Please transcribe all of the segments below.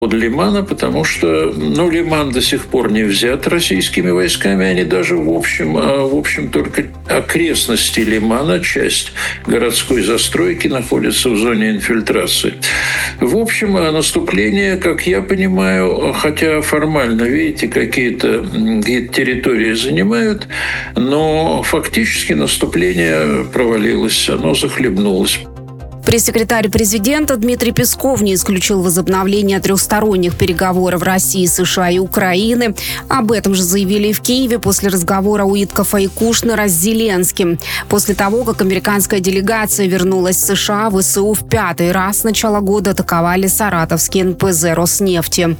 Под Лимана, потому что, Лиман до сих пор не взят российскими войсками, они даже в общем только окрестности Лимана, часть городской застройки находится в зоне инфильтрации. В общем, наступление, как я понимаю, хотя формально, видите, какие-то территории занимают, но фактически наступление провалилось, оно захлебнулось. Пресс-секретарь президента Дмитрий Песков не исключил возобновление трехсторонних переговоров России, США и Украины. Об этом же заявили и в Киеве после разговора Уиткофа и Кушнера с Зеленским. После того, как американская делегация вернулась в США, ВСУ в 5-й раз с начала года атаковали саратовский НПЗ «Роснефти».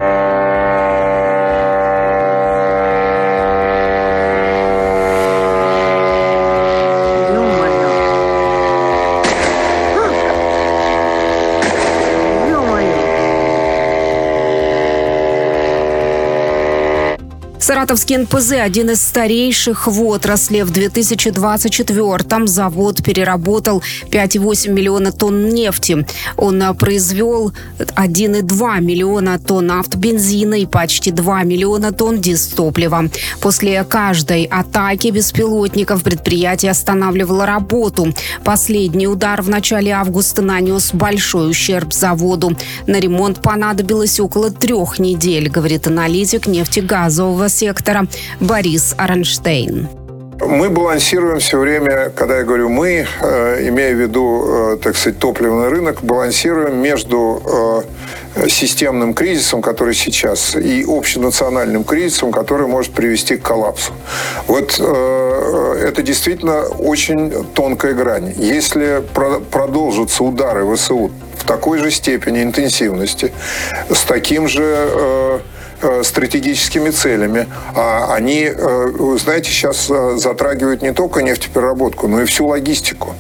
Саратовский НПЗ – один из старейших в отрасли. В 2024-м завод переработал 5,8 миллиона тонн нефти. Он произвел 1,2 миллиона тонн автобензина и почти 2 миллиона тонн дизтоплива. После каждой атаки беспилотников предприятие останавливало работу. Последний удар в начале августа нанес большой ущерб заводу. На ремонт понадобилось около 3 недель, говорит аналитик нефтегазового сектора Борис Аронштейн. Мы балансируем все время, когда я говорю «мы», имея в виду, так сказать, топливный рынок, балансируем между системным кризисом, который сейчас, и общенациональным кризисом, который может привести к коллапсу. Вот это действительно очень тонкая грань. Если продолжатся удары ВСУ в такой же степени интенсивности, с таким же стратегическими целями. А они, вы знаете, сейчас затрагивают не только нефтепереработку, но и всю логистику.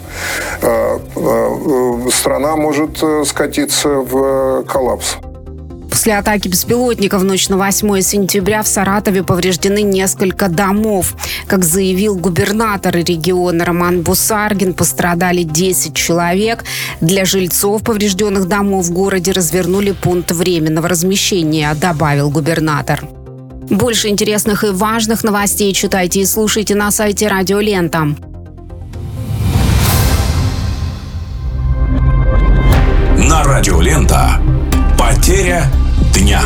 Страна может скатиться в коллапс. После атаки беспилотников в ночь на 8 сентября в Саратове повреждены несколько домов. Как заявил губернатор региона Роман Бусаргин, пострадали 10 человек. Для жильцов поврежденных домов в городе развернули пункт временного размещения, добавил губернатор. Больше интересных и важных новостей читайте и слушайте на сайте Радио Лента. На Радио Лента. Потеря дня.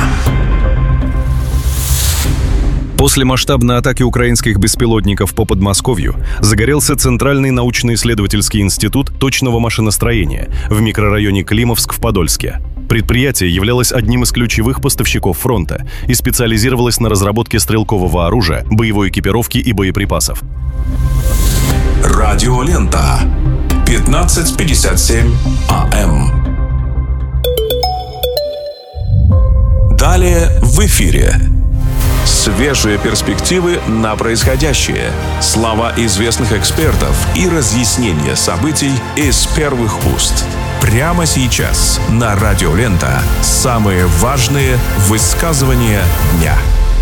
После масштабной атаки украинских беспилотников по Подмосковью загорелся Центральный научно-исследовательский институт точного машиностроения в микрорайоне Климовск в Подольске. Предприятие являлось одним из ключевых поставщиков фронта и специализировалось на разработке стрелкового оружия, боевой экипировки и боеприпасов. Радио Лента. 15:57 АМ. Далее в эфире. Свежие перспективы на происходящее, слова известных экспертов и разъяснения событий из первых уст. Прямо сейчас на Радио Лента самые важные высказывания дня.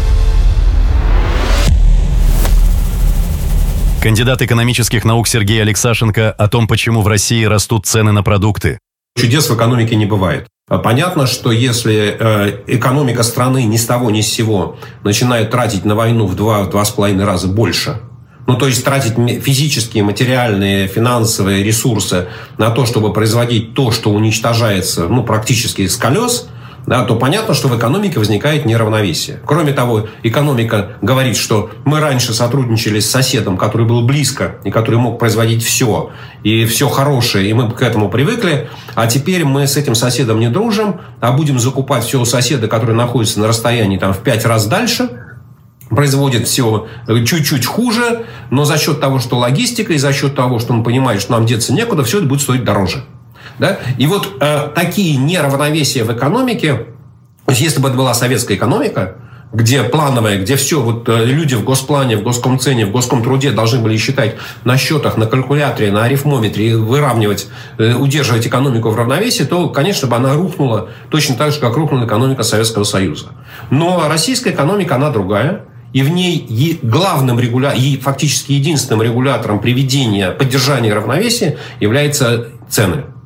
Кандидат экономических наук Сергей Алексашенко о том, почему в России растут цены на продукты. Чудес в экономике не бывает. Понятно, что если экономика страны ни с того ни с сего начинает тратить на войну в 2-2,5 раза больше, то есть тратить физические, материальные, финансовые ресурсы на то, чтобы производить то, что уничтожается практически с колес, то понятно, что в экономике возникает неравновесие. Кроме того, экономика говорит, что мы раньше сотрудничали с соседом, который был близко и который мог производить все, и все хорошее, и мы к этому привыкли, а теперь мы с этим соседом не дружим, а будем закупать все у соседа, который находится на расстоянии в 5 раз дальше, производит все чуть-чуть хуже, но за счет того, что логистика, и за счет того, что он понимает, что нам деться некуда, все это будет стоить дороже. Да? И вот такие неравновесия в экономике, то есть если бы это была советская экономика, где плановая, где все люди в госплане, в госкомцене, в госкомтруде должны были считать на счетах, на калькуляторе, на арифмометре, выравнивать, удерживать экономику в равновесии, то, конечно, бы она рухнула точно так же, как рухнула экономика Советского Союза. Но российская экономика, она другая. И в ней главным и фактически единственным регулятором поддержания равновесия являются цены.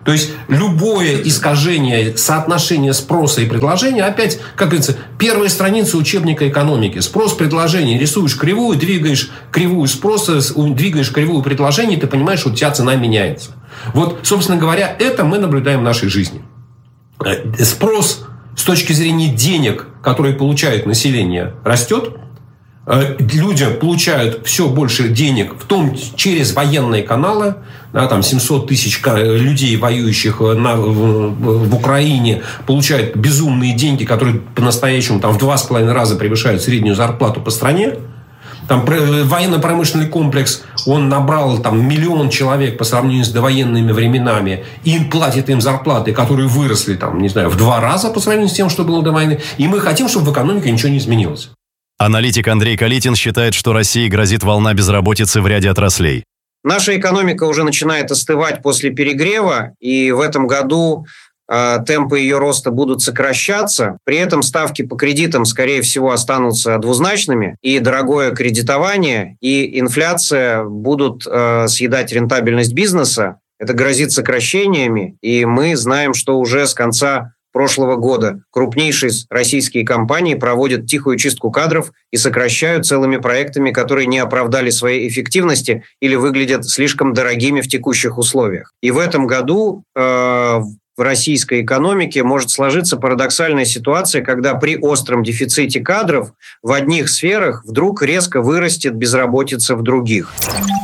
То есть любое искажение соотношения спроса и предложения, опять, как говорится, первая страница учебника экономики. Спрос, предложение. Рисуешь кривую, двигаешь кривую спроса, двигаешь кривую предложения, ты понимаешь, что у тебя цена меняется. Вот, собственно говоря, это мы наблюдаем в нашей жизни. Спрос с точки зрения денег, которые получает население, растет. Люди получают все больше денег, в том через военные каналы. Да, там 700 тысяч людей, воюющих в Украине, получают безумные деньги, которые по-настоящему там, в 2,5 раза превышают среднюю зарплату по стране. Там военно-промышленный комплекс, он набрал там 1 миллион человек по сравнению с довоенными временами, и платит им зарплаты, которые выросли там, не знаю, в 2 раза по сравнению с тем, что было до войны. И мы хотим, чтобы в экономике ничего не изменилось. Аналитик Андрей Калитин считает, что России грозит волна безработицы в ряде отраслей. Наша экономика уже начинает остывать после перегрева, и в этом году темпы ее роста будут сокращаться. При этом ставки по кредитам, скорее всего, останутся двузначными, и дорогое кредитование, и инфляция будут съедать рентабельность бизнеса. Это грозит сокращениями, и мы знаем, что уже с конца прошлого года крупнейшие российские компании проводят тихую чистку кадров и сокращают целыми проектами, которые не оправдали своей эффективности или выглядят слишком дорогими в текущих условиях. И в этом году в российской экономике может сложиться парадоксальная ситуация, когда при остром дефиците кадров в одних сферах вдруг резко вырастет безработица в других.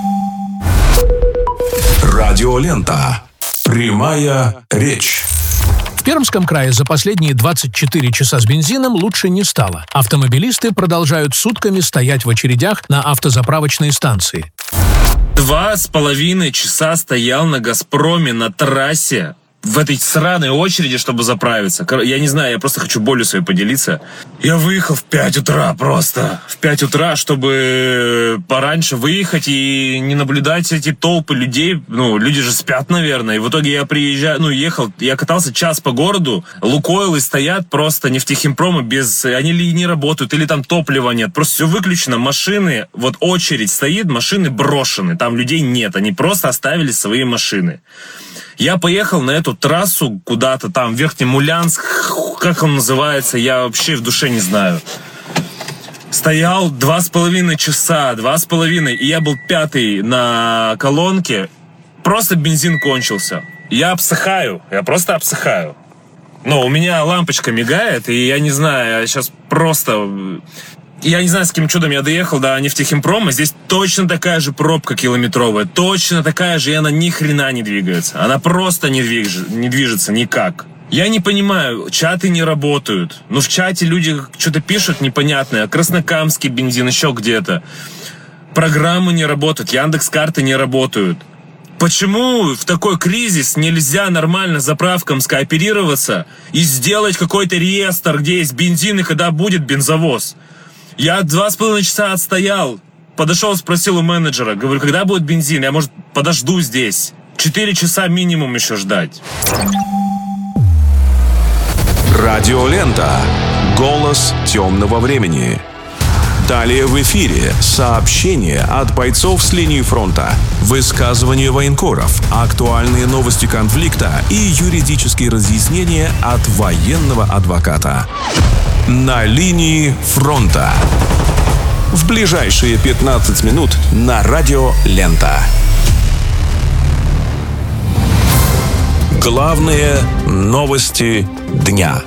Радиолента. Прямая речь. В Пермском крае за последние 24 часа с бензином лучше не стало. Автомобилисты продолжают сутками стоять в очередях на автозаправочные станции. 2,5 часа стоял на «Газпроме» на трассе в этой сраной очереди, чтобы заправиться. Я не знаю, я просто хочу болью своей поделиться. Я выехал в 5 утра просто. В 5 утра, чтобы пораньше выехать и не наблюдать эти толпы людей. Ну, люди же спят, наверное. И в итоге я приезжаю, ехал, я катался час по городу. Лукойлы стоят просто нефтехимпромы без... Они ли не работают, или там топлива нет. Просто все выключено. Машины, вот очередь стоит, машины брошены. Там людей нет. Они просто оставили свои машины. Я поехал на эту трассу куда-то там, Верхнемулянск, как он называется, я вообще в душе не знаю. Стоял 2,5 часа, 2,5, и я был 5-й на колонке. Просто бензин кончился. Я обсыхаю, я просто обсыхаю. Но у меня лампочка мигает, и я не знаю, я сейчас просто... Я не знаю, с каким чудом я доехал до нефтехимпрома. Здесь точно такая же пробка километровая. Точно такая же, и она ни хрена не двигается. Она просто не движется никак. Я не понимаю, чаты не работают. Ну, в чате люди что-то пишут непонятное. Краснокамский бензин, еще где-то. Программы не работают, Яндекс.Карты не работают. Почему в такой кризис нельзя нормально заправкам скооперироваться и сделать какой-то реестр, где есть бензин и когда будет бензовоз? Я 2,5 часа отстоял, подошел, спросил у менеджера, говорю, когда будет бензин? Я, может, подожду здесь. 4 часа минимум еще ждать. Радиолента. Голос темного времени. Далее в эфире сообщения от бойцов с линии фронта, высказывания военкоров, актуальные новости конфликта и юридические разъяснения от военного адвоката. На линии фронта. В ближайшие 15 минут на Радио Лента. Главные новости дня.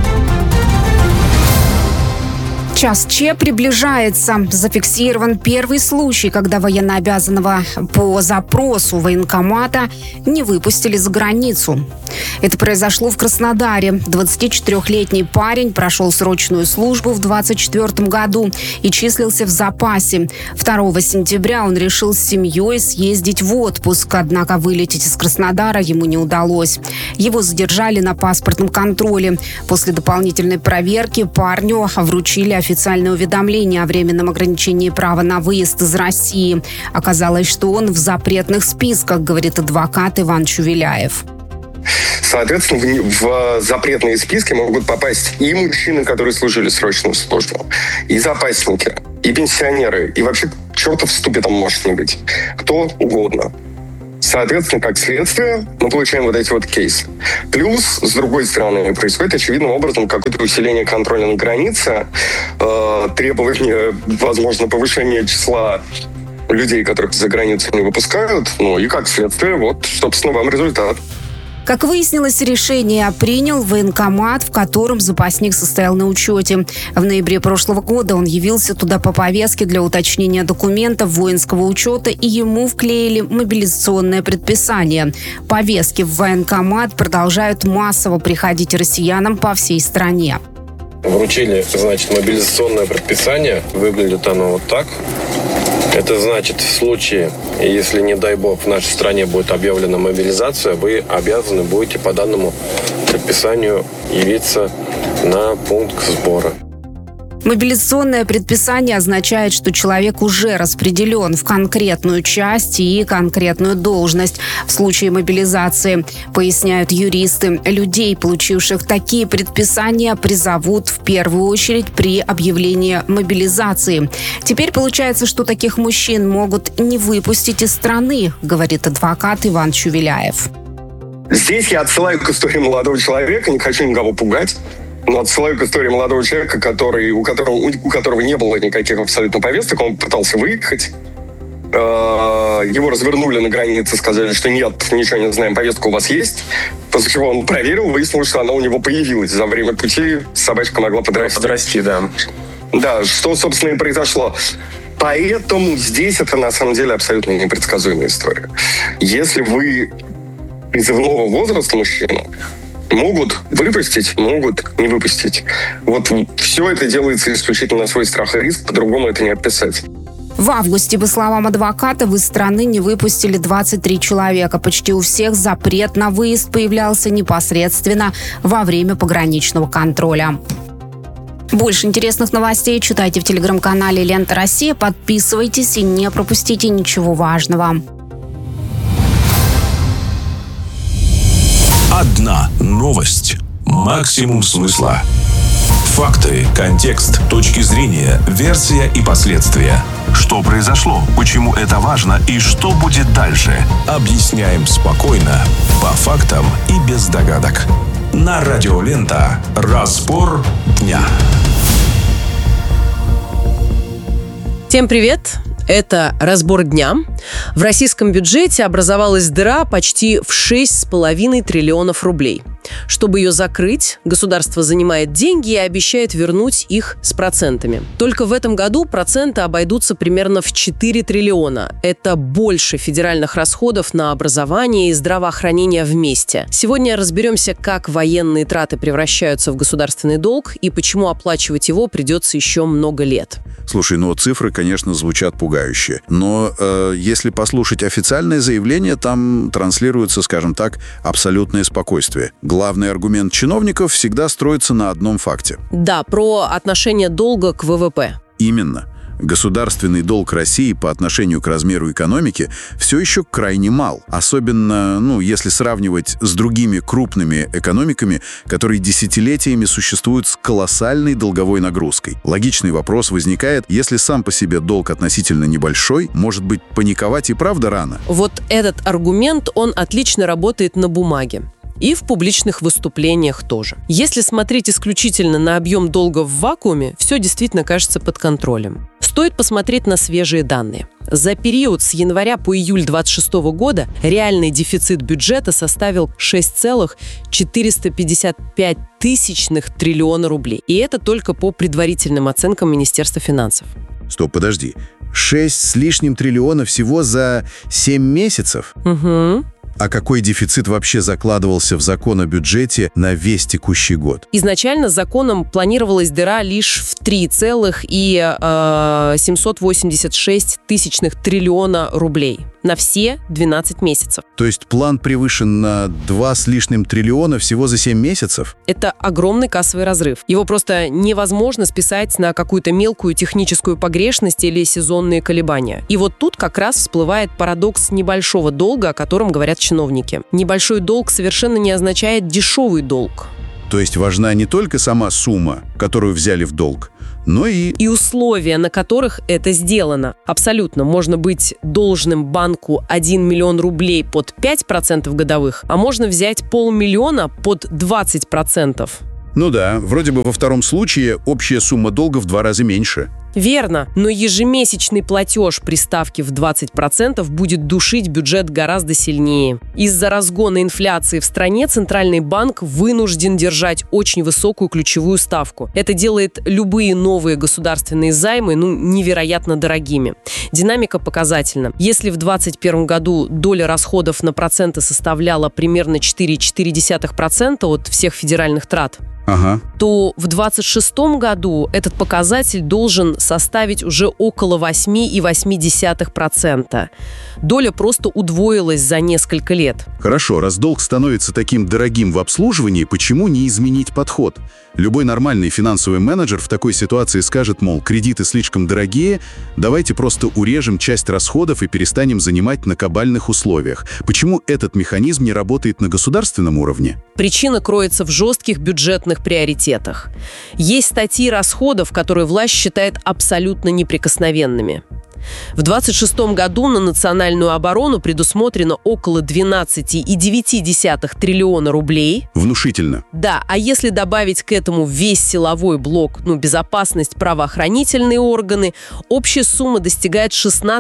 Час Ч приближается. Зафиксирован первый случай, когда военнообязанного по запросу военкомата не выпустили за границу. Это произошло в Краснодаре. 24-летний парень прошел срочную службу в 2024 году и числился в запасе. 2 сентября он решил с семьей съездить в отпуск, однако вылететь из Краснодара ему не удалось. Его задержали на паспортном контроле. После дополнительной проверки парню вручили официальное уведомление о временном ограничении права на выезд из России. Оказалось, что он в запретных списках, говорит адвокат Иван Чувеляев. Соответственно, в запретные списки могут попасть и мужчины, которые служили срочную службу, и запасники, и пенсионеры, и вообще чертов в ступе там может не быть. Кто угодно. Соответственно, как следствие, мы получаем вот эти вот кейсы. Плюс, с другой стороны, происходит очевидным образом какое-то усиление контроля на границе, требование, возможно, повышения числа людей, которых за границу не выпускают. Ну и как следствие, вот, собственно, вам результат. Как выяснилось, решение принял военкомат, в котором запасник состоял на учете. В ноябре прошлого года он явился туда по повестке для уточнения документов воинского учета, и ему вклеили мобилизационное предписание. Повестки в военкомат продолжают массово приходить россиянам по всей стране. Вручили, значит, мобилизационное предписание. Выглядит оно вот так. Это значит, в случае, если, не дай бог, в нашей стране будет объявлена мобилизация, вы обязаны будете по данному предписанию явиться на пункт сбора. Мобилизационное предписание означает, что человек уже распределен в конкретную часть и конкретную должность в случае мобилизации. Поясняют юристы, людей, получивших такие предписания, призовут в первую очередь при объявлении мобилизации. Теперь получается, что таких мужчин могут не выпустить из страны, говорит адвокат Иван Чувеляев. Здесь я отсылаю к истории молодого человека, не хочу никого пугать. Но отсылаю к истории молодого человека, у которого не было никаких абсолютно повесток. Он пытался выехать. Его развернули на границе, сказали, что нет, ничего не знаем, повестка у вас есть. После чего он проверил, выяснилось, что она у него появилась. За время пути собачка могла подрасти. Да. Да, что, собственно, и произошло. Поэтому здесь это, на самом деле, абсолютно непредсказуемая история. Если вы призывного возраста мужчина, могут выпустить, могут не выпустить. Вот все это делается исключительно на свой страх и риск, по-другому это не описать. В августе, по словам адвоката, из страны не выпустили 23 человека. Почти у всех запрет на выезд появлялся непосредственно во время пограничного контроля. Больше интересных новостей читайте в телеграм-канале «Лента Россия». Подписывайтесь и не пропустите ничего важного. Одна новость. Максимум смысла. Факты, контекст, точки зрения, версия и последствия. Что произошло, почему это важно и что будет дальше. Объясняем спокойно, по фактам и без догадок. На радио «Лента». Разбор дня. Всем привет! Это «Разбор дня». В российском бюджете образовалась дыра почти в 6,5 триллионов рублей. Чтобы ее закрыть, государство занимает деньги и обещает вернуть их с процентами. Только в этом году проценты обойдутся примерно в 4 триллиона. Это больше федеральных расходов на образование и здравоохранение вместе. Сегодня разберемся, как военные траты превращаются в государственный долг и почему оплачивать его придется еще много лет. Слушай, цифры, конечно, звучат пугающе. Но если послушать официальное заявление, там транслируется, скажем так, абсолютное спокойствие. Главный аргумент чиновников всегда строится на одном факте. Да, про отношение долга к ВВП. Именно. Государственный долг России по отношению к размеру экономики все еще крайне мал. Особенно, если сравнивать с другими крупными экономиками, которые десятилетиями существуют с колоссальной долговой нагрузкой. Логичный вопрос возникает, если сам по себе долг относительно небольшой, может быть, паниковать и правда рано? Вот этот аргумент, он отлично работает на бумаге. И в публичных выступлениях тоже. Если смотреть исключительно на объем долга в вакууме, все действительно кажется под контролем. Стоит посмотреть на свежие данные. За период с января по июль 2026 года реальный дефицит бюджета составил 6,455 триллиона рублей. И это только по предварительным оценкам Министерства финансов. Стоп, подожди. 6 с лишним триллионов всего за 7 месяцев? Угу. А какой дефицит вообще закладывался в закон о бюджете на весь текущий год? Изначально законом планировалась дыра лишь в 3,786 триллиона рублей на все 12 месяцев. То есть план превышен на 2 с лишним триллиона всего за 7 месяцев? Это огромный кассовый разрыв. Его просто невозможно списать на какую-то мелкую техническую погрешность или сезонные колебания. И вот тут как раз всплывает парадокс небольшого долга, о котором говорят чиновники. Небольшой долг совершенно не означает дешевый долг. То есть важна не только сама сумма, которую взяли в долг, но и условия, на которых это сделано. Абсолютно. Можно быть должным банку 1 миллион рублей под 5% годовых, а можно взять 500 000 под 20%. Ну да, вроде бы во втором случае общая сумма долга в 2 раза меньше. Верно, но ежемесячный платеж при ставке в 20% будет душить бюджет гораздо сильнее. Из-за разгона инфляции в стране Центральный банк вынужден держать очень высокую ключевую ставку. Это делает любые новые государственные займы невероятно дорогими. Динамика показательна. Если в 2021 году доля расходов на проценты составляла примерно 4,4% от всех федеральных трат, то в 2026 году этот показатель должен составить уже около 8,8%. Доля просто удвоилась за несколько лет. Хорошо, раз долг становится таким дорогим в обслуживании, почему не изменить подход? Любой нормальный финансовый менеджер в такой ситуации скажет, мол, кредиты слишком дорогие, давайте просто урежем часть расходов и перестанем занимать на кабальных условиях. Почему этот механизм не работает на государственном уровне? Причина кроется в жестких бюджетных приоритетах. Есть статьи расходов, которые власть считает абсолютно неприкосновенными. В 2026 году на национальную оборону предусмотрено около 12,9 триллиона рублей. Внушительно. Да, а если добавить к этому весь силовой блок, безопасность, правоохранительные органы, общая сумма достигает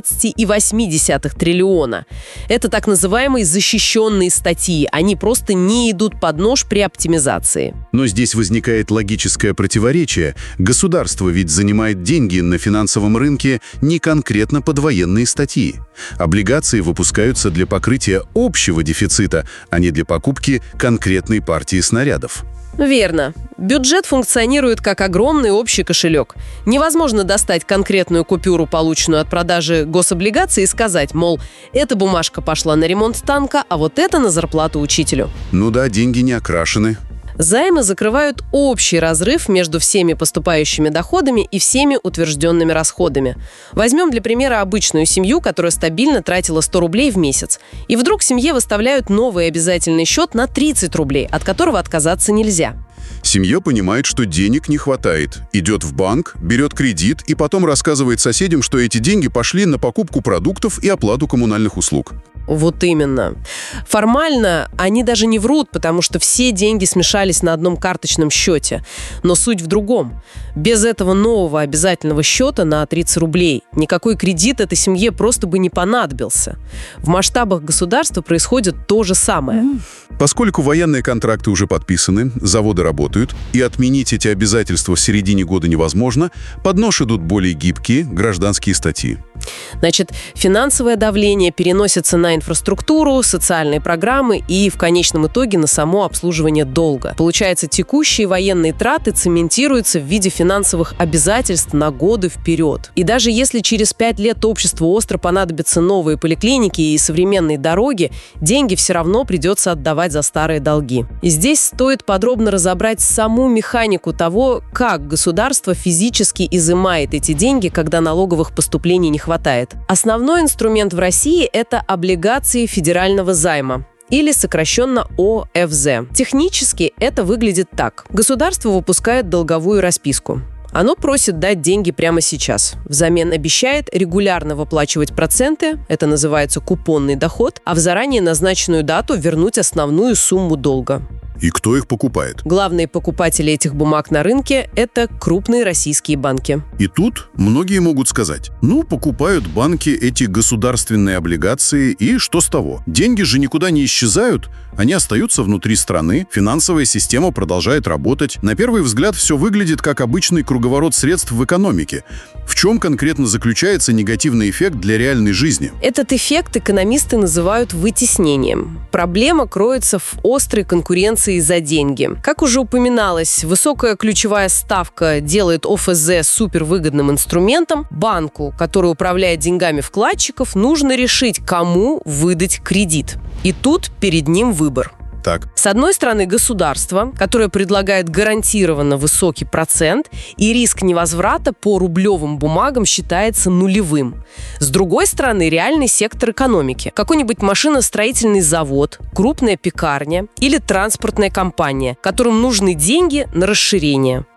16,8 триллиона. Это так называемые защищенные статьи. Они просто не идут под нож при оптимизации. Но здесь возникает логическое противоречие. Государство ведь занимает деньги на финансовом рынке не конкретно под военные статьи. Облигации выпускаются для покрытия общего дефицита, а не для покупки конкретной партии снарядов. Верно. Бюджет функционирует как огромный общий кошелек. Невозможно достать конкретную купюру, полученную от продажи гособлигаций, и сказать, мол, эта бумажка пошла на ремонт танка, а вот это на зарплату учителю. Ну да, деньги не окрашены. Займы закрывают общий разрыв между всеми поступающими доходами и всеми утвержденными расходами. Возьмем для примера обычную семью, которая стабильно тратила 100 рублей в месяц. И вдруг семье выставляют новый обязательный счет на 30 рублей, от которого отказаться нельзя. Семья понимает, что денег не хватает, идет в банк, берет кредит и потом рассказывает соседям, что эти деньги пошли на покупку продуктов и оплату коммунальных услуг. Вот именно. Формально они даже не врут, потому что все деньги смешались на одном карточном счете. Но суть в другом. Без этого нового обязательного счета на 30 рублей никакой кредит этой семье просто бы не понадобился. В масштабах государства происходит то же самое. Поскольку военные контракты уже подписаны, заводы работают, и отменить эти обязательства в середине года невозможно, под нож идут более гибкие гражданские статьи. Значит, финансовое давление переносится на инфраструктуру, социальные программы и, в конечном итоге, на само обслуживание долга. Получается, текущие военные траты цементируются в виде финансовых обязательств на годы вперед. И даже если через 5 лет обществу остро понадобятся новые поликлиники и современные дороги, деньги все равно придется отдавать за старые долги. И здесь стоит подробно разобрать саму механику того, как государство физически изымает эти деньги, когда налоговых поступлений не хватает. Основной инструмент в России – это облигации федерального займа, или сокращенно ОФЗ. Технически это выглядит так. Государство выпускает долговую расписку. Оно просит дать деньги прямо сейчас. Взамен обещает регулярно выплачивать проценты, это называется купонный доход, а в заранее назначенную дату вернуть основную сумму долга. И кто их покупает? Главные покупатели этих бумаг на рынке – это крупные российские банки. И тут многие могут сказать, покупают банки эти государственные облигации, и что с того? Деньги же никуда не исчезают, они остаются внутри страны, финансовая система продолжает работать. На первый взгляд все выглядит как обычный круговорот средств в экономике. В чем конкретно заключается негативный эффект для реальной жизни? Этот эффект экономисты называют вытеснением. Проблема кроется в острой конкуренции за деньги. Как уже упоминалось, высокая ключевая ставка делает ОФЗ супервыгодным инструментом. Банку, который управляет деньгами вкладчиков, нужно решить, кому выдать кредит. И тут перед ним выбор. Так. С одной стороны, государство, которое предлагает гарантированно высокий процент, и риск невозврата по рублевым бумагам считается нулевым. С другой стороны, реальный сектор экономики. Какой-нибудь машиностроительный завод, крупная пекарня или транспортная компания, которым нужны деньги на расширение.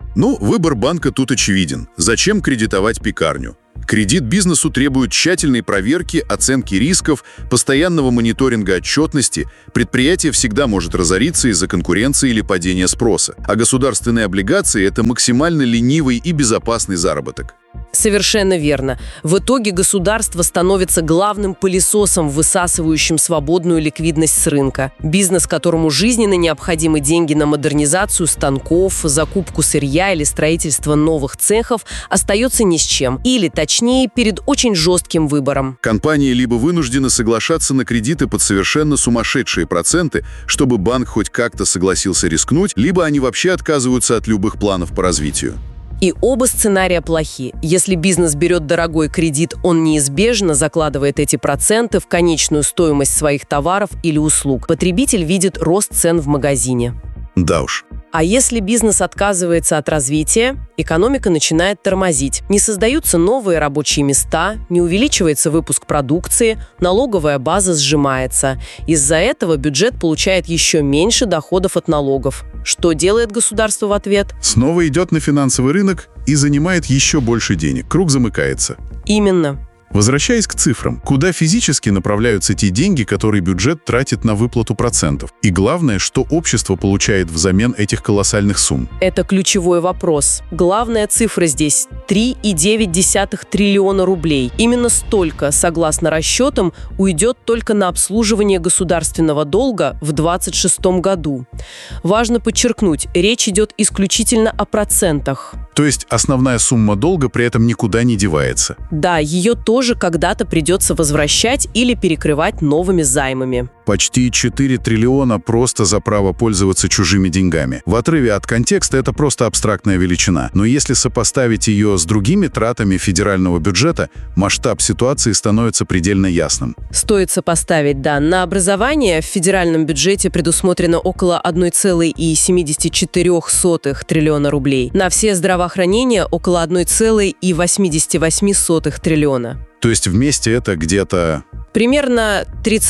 Ну, выбор банка тут очевиден. Зачем кредитовать пекарню? Кредит бизнесу требует тщательной проверки, оценки рисков, постоянного мониторинга отчетности. Предприятие всегда может разориться из-за конкуренции или падения спроса. А государственные облигации – это максимально ленивый и безопасный заработок. Совершенно верно. В итоге государство становится главным пылесосом, высасывающим свободную ликвидность с рынка. Бизнес, которому жизненно необходимы деньги на модернизацию станков, закупку сырья или строительство новых цехов, остается ни с чем. Или, точнее, перед очень жестким выбором. Компании либо вынуждены соглашаться на кредиты под совершенно сумасшедшие проценты, чтобы банк хоть как-то согласился рискнуть, либо они вообще отказываются от любых планов по развитию. И оба сценария плохи. Если бизнес берет дорогой кредит, он неизбежно закладывает эти проценты в конечную стоимость своих товаров или услуг. Потребитель видит рост цен в магазине. Да уж. А если бизнес отказывается от развития, экономика начинает тормозить. Не создаются новые рабочие места, не увеличивается выпуск продукции, налоговая база сжимается. Из-за этого бюджет получает еще меньше доходов от налогов. Что делает государство в ответ? Снова идет на финансовый рынок и занимает еще больше денег. Круг замыкается. Именно. Возвращаясь к цифрам, куда физически направляются те деньги, которые бюджет тратит на выплату процентов? И главное, что общество получает взамен этих колоссальных сумм? Это ключевой вопрос. Главная цифра здесь – 3,9 триллиона рублей. Именно столько, согласно расчетам, уйдет только на обслуживание государственного долга в 2026 году. Важно подчеркнуть, речь идет исключительно о процентах. То есть основная сумма долга при этом никуда не девается? Да, ее тоже когда-то придется возвращать или перекрывать новыми займами. Почти 4 триллиона просто за право пользоваться чужими деньгами. В отрыве от контекста это просто абстрактная величина. Но если сопоставить ее с другими тратами федерального бюджета, масштаб ситуации становится предельно ясным. Стоит сопоставить, да. На образование в федеральном бюджете предусмотрено около 1,74 триллиона рублей. На все здравоохранение около 1,88 триллиона. То есть вместе это где-то... Примерно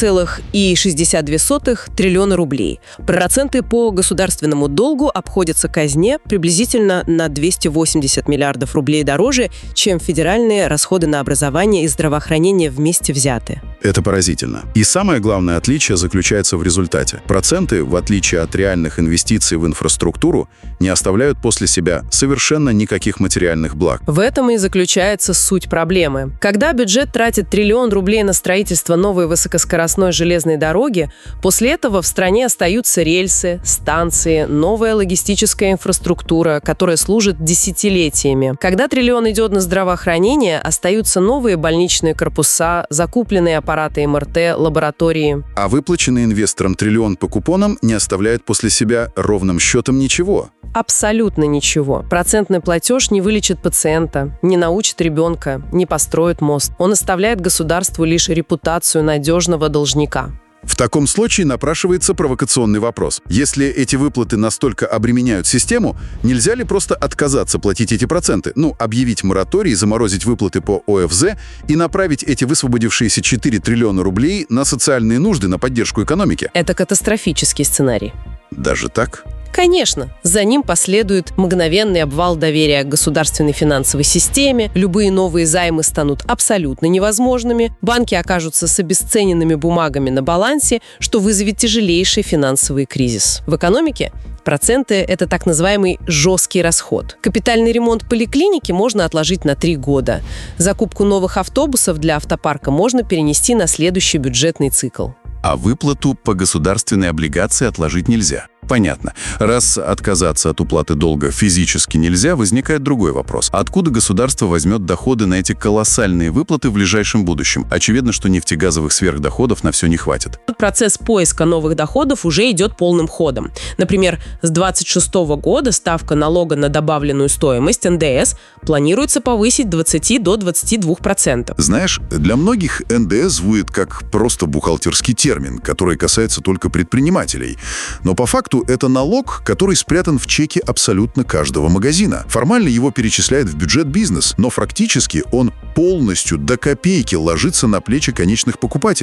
3,62 триллиона рублей. Проценты по государственному долгу обходятся казне приблизительно на 280 миллиардов рублей дороже, чем федеральные расходы на образование и здравоохранение вместе взяты. Это поразительно. И самое главное отличие заключается в результате. Проценты, в отличие от реальных инвестиций в инфраструктуру, не оставляют после себя совершенно никаких материальных благ. В этом и заключается суть проблемы. Когда бюджет тратит 1 триллион рублей на строительство новой высокоскоростной железной дороги, после этого в стране остаются рельсы, станции, новая логистическая инфраструктура, которая служит десятилетиями. Когда триллион идет на здравоохранение, остаются новые больничные корпуса, закупленные аппараты МРТ, лаборатории. А выплаченный инвесторам триллион по купонам не оставляет после себя ровным счетом ничего. Абсолютно ничего. Процентный платеж не вылечит пациента, не научит ребенка, не построит мост. Он оставляет государству лишь репутацию надежного должника. В таком случае напрашивается провокационный вопрос. Если эти выплаты настолько обременяют систему, нельзя ли просто отказаться платить эти проценты? Объявить мораторий, заморозить выплаты по ОФЗ и направить эти высвободившиеся 4 триллиона рублей на социальные нужды, на поддержку экономики? Это катастрофический сценарий. Даже так? Конечно, за ним последует мгновенный обвал доверия к государственной финансовой системе, любые новые займы станут абсолютно невозможными, банки окажутся с обесцененными бумагами на балансе, что вызовет тяжелейший финансовый кризис. В экономике проценты – это так называемый жесткий расход. Капитальный ремонт поликлиники можно отложить на 3 года. Закупку новых автобусов для автопарка можно перенести на следующий бюджетный цикл. А выплату по государственной облигации отложить нельзя. Понятно. Раз отказаться от уплаты долга физически нельзя, возникает другой вопрос. Откуда государство возьмет доходы на эти колоссальные выплаты в ближайшем будущем? Очевидно, что нефтегазовых сверхдоходов на все не хватит. Процесс поиска новых доходов уже идет полным ходом. Например, с 2026 года ставка налога на добавленную стоимость, НДС, планируется повысить 20 до 22%. Знаешь, для многих НДС звучит как просто бухгалтерский термин, который касается только предпринимателей. Но по факту это налог, который спрятан в чеке абсолютно каждого магазина. Формально его перечисляет в бюджет бизнес, но фактически он полностью до копейки ложится на плечи конечных покупателей.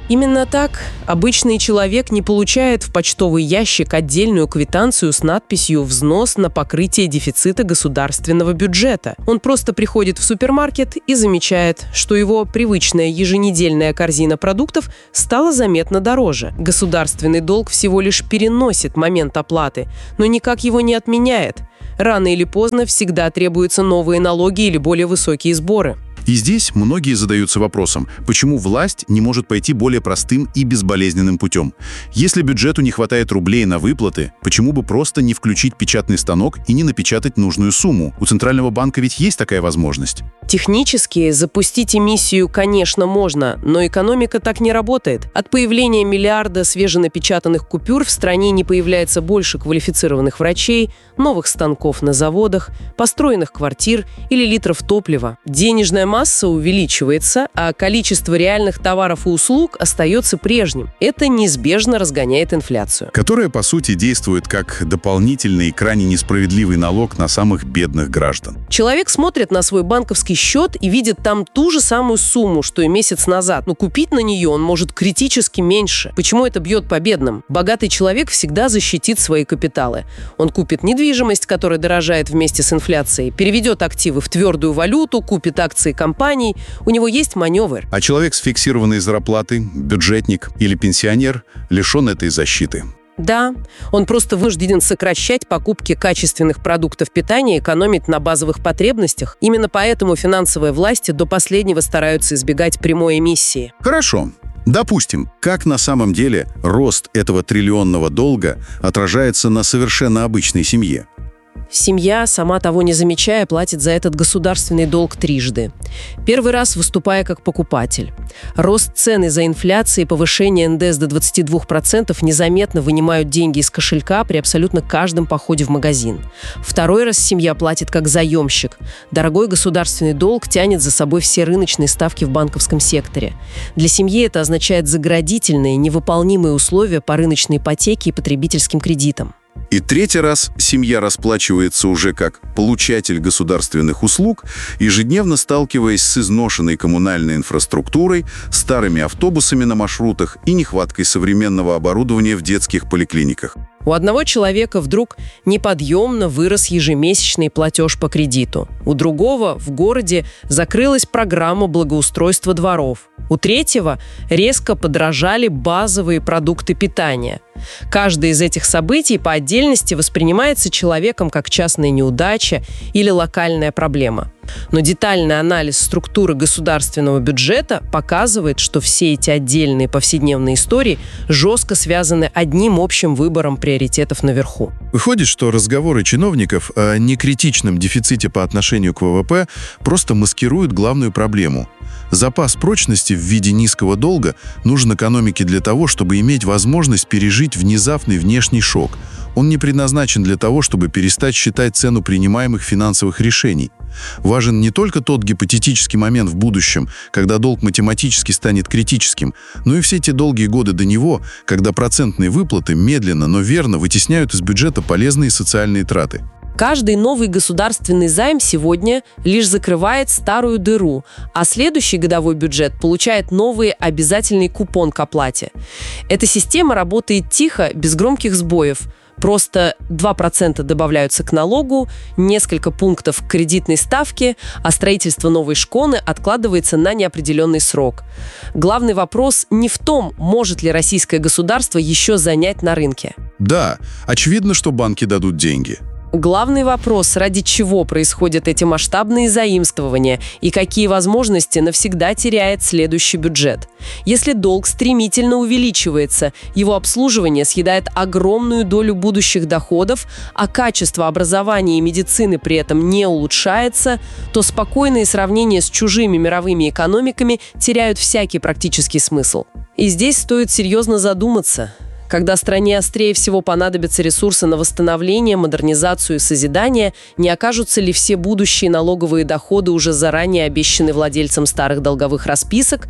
Именно так. Обычный человек не получает в почтовый ящик отдельную квитанцию с надписью «Взнос на покрытие дефицита государственного бюджета». Он просто приходит в супермаркет и замечает, что его привычная еженедельная корзина продуктов стала заметно дороже. Государственный долг всего лишь переносит момент оплаты, но никак его не отменяет. Рано или поздно всегда требуются новые налоги или более высокие сборы. И здесь многие задаются вопросом, почему власть не может пойти более простым и безболезненным путем? Если бюджету не хватает рублей на выплаты, почему бы просто не включить печатный станок и не напечатать нужную сумму? У Центрального банка ведь есть такая возможность. Технически запустить эмиссию, конечно, можно, но экономика так не работает. От появления миллиарда свеженапечатанных купюр в стране не появляется больше квалифицированных врачей, новых станков на заводах, построенных квартир или литров топлива. Денежная масса увеличивается, а количество реальных товаров и услуг остается прежним. Это неизбежно разгоняет инфляцию. Которая, по сути, действует как дополнительный и крайне несправедливый налог на самых бедных граждан. Человек смотрит на свой банковский счет и видит там ту же самую сумму, что и месяц назад, но купить на нее он может критически меньше. Почему это бьет по бедным? Богатый человек всегда защитит свои капиталы. Он купит недвижимость, которая дорожает вместе с инфляцией, переведет активы в твердую валюту, купит акции компаний. У него есть маневр. А человек с фиксированной зарплатой, бюджетник или пенсионер лишен этой защиты. Да, он просто вынужден сокращать покупки качественных продуктов питания и экономить на базовых потребностях. Именно поэтому финансовые власти до последнего стараются избегать прямой эмиссии. Хорошо. Допустим, как на самом деле рост этого триллионного долга отражается на совершенно обычной семье? Семья, сама того не замечая, платит за этот государственный долг трижды. Первый раз выступая как покупатель. Рост цен из-за инфляции и повышение НДС до 22% незаметно вынимают деньги из кошелька при абсолютно каждом походе в магазин. Второй раз семья платит как заемщик. Дорогой государственный долг тянет за собой все рыночные ставки в банковском секторе. Для семьи это означает заградительные, невыполнимые условия по рыночной ипотеке и потребительским кредитам. И третий раз семья расплачивается уже как получатель государственных услуг, ежедневно сталкиваясь с изношенной коммунальной инфраструктурой, старыми автобусами на маршрутах и нехваткой современного оборудования в детских поликлиниках. У одного человека вдруг неподъемно вырос ежемесячный платеж по кредиту. У другого в городе закрылась программа благоустройства дворов. У третьего резко подорожали базовые продукты питания. Каждое из этих событий по отдельности воспринимается человеком как частная неудача или локальная проблема. Но детальный анализ структуры государственного бюджета показывает, что все эти отдельные повседневные истории жестко связаны одним общим выбором приоритетов наверху. Выходит, что разговоры чиновников о некритичном дефиците по отношению к ВВП просто маскируют главную проблему. Запас прочности в виде низкого долга нужен экономике для того, чтобы иметь возможность пережить внезапный внешний шок. Он не предназначен для того, чтобы перестать считать цену принимаемых финансовых решений. Важен не только тот гипотетический момент в будущем, когда долг математически станет критическим, но и все те долгие годы до него, когда процентные выплаты медленно, но верно вытесняют из бюджета полезные социальные траты. Каждый новый государственный займ сегодня лишь закрывает старую дыру, а следующий годовой бюджет получает новый обязательный купон к оплате. Эта система работает тихо, без громких сбоев. Просто 2% добавляются к налогу, несколько пунктов к кредитной ставке, а строительство новой школы откладывается на неопределенный срок. Главный вопрос не в том, может ли российское государство еще занять на рынке. Да, очевидно, что банки дадут деньги. Главный вопрос, ради чего происходят эти масштабные заимствования и какие возможности навсегда теряет следующий бюджет. Если долг стремительно увеличивается, его обслуживание съедает огромную долю будущих доходов, а качество образования и медицины при этом не улучшается, то спокойные сравнения с чужими мировыми экономиками теряют всякий практический смысл. И здесь стоит серьезно задуматься. Когда стране острее всего понадобятся ресурсы на восстановление, модернизацию и созидание, не окажутся ли все будущие налоговые доходы уже заранее обещаны владельцам старых долговых расписок?